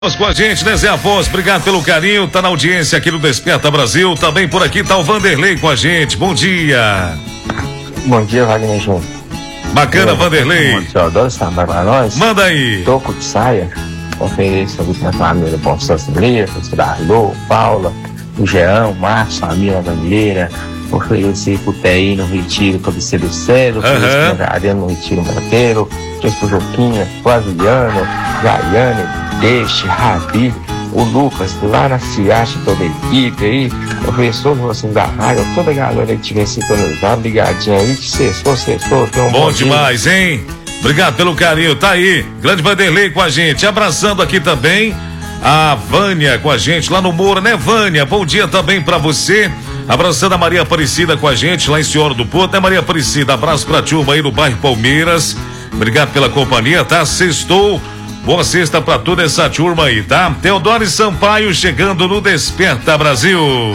Com a gente, né, Zé Afonso? Obrigado pelo carinho, tá na audiência aqui no Desperta Brasil. Também por aqui tá o Vanderlei com a gente. Bom dia. Bom dia, Wagner Júnior. Bacana, Vanderlei. Eu adoro samba pra nós. Manda aí. Toco de saia, ofereço aqui pra família Constância Brito, Cidadô, Paula, o Jean, o Márcio, família Bandeira. Ofereci pro TI no Retiro, Cabeceiro do Céu, ofereço pro Arena no Retiro Monteiro, ofereço pro Joquinha, Flaviano, Jaiane, Deixe, Rabi, o Lucas, lá na Ciacha, toda a equipe aí, ofereço todos vocês da rádio, toda a galera que estiver sintonizado, ligadinho aí, que cessou, tem um bom demais, hein? Obrigado pelo carinho, tá aí, grande Vanderlei com a gente, abraçando aqui também a Vânia com a gente lá no Moura, né, Vânia? Bom dia também pra você. Abraçando a Maria Aparecida com a gente lá em Senhora do Porto, né, Maria Aparecida? Abraço pra turma aí no bairro Palmeiras. Obrigado pela companhia, tá? Sextou. Boa sexta pra toda essa turma aí, tá? Teodoro Sampaio chegando no Desperta Brasil.